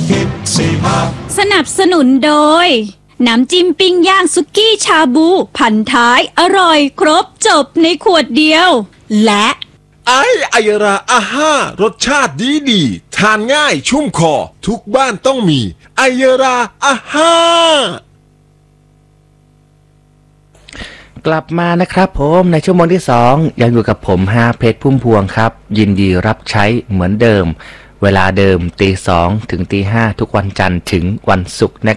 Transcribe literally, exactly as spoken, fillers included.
คิดสิมาสนับสนุนโดยน้ำจิ้มปิ้งย่างสุกี้ชาบูพันท้ายอร่อยครบจบในขวดเดียวและไอไอยราอาห้ารสชาติดีดีทานง่ายชุ่มคอทุกบ้านต้องมีไอยราอาห้ากลับมานะครับผมในชั่วโมงที่สองยังอยู่กับผมฮาเพชรพุ่มพวงครับยินดีรับใช้เหมือนเดิมเวลาเดิมตีสองถึงตีห้าทุกวันจันทร์ถึงวันศุกร์นะ